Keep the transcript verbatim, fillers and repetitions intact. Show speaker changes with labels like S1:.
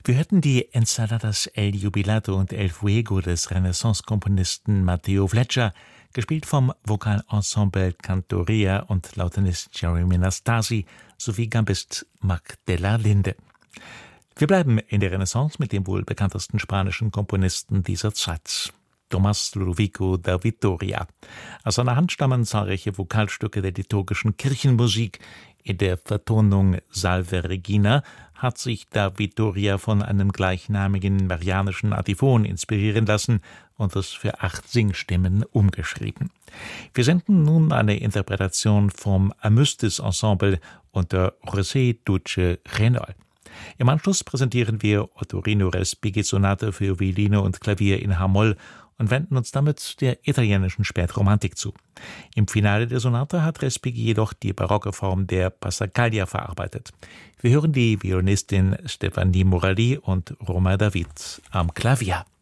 S1: Wir hörten die Ensaladas El Jubilato und El Fuego des Renaissance-Komponisten Matteo Fletcher, gespielt vom Vokalensemble Cantoria und Lautenist Jeremy Nastasi sowie Gambist Magdela Linde. Wir bleiben in der Renaissance mit dem wohl bekanntesten spanischen Komponisten dieser Zeit, Tomás Ludovico da Vittoria. Aus seiner Hand stammen zahlreiche Vokalstücke der liturgischen Kirchenmusik. In der Vertonung Salve Regina hat sich da Vittoria von einem gleichnamigen marianischen Antiphon inspirieren lassen und es für acht Singstimmen umgeschrieben. Wir senden nun eine Interpretation vom Amystis Ensemble unter José Duce Renol. Im Anschluss präsentieren wir Ottorino Respighi Sonate für Violine und Klavier in H-Moll und wenden uns damit der italienischen Spätromantik zu. Im Finale der Sonate hat Respighi jedoch die barocke Form der Passacaglia verarbeitet. Wir hören die Violinistin Stefanie Morelli und Roma David am Klavier.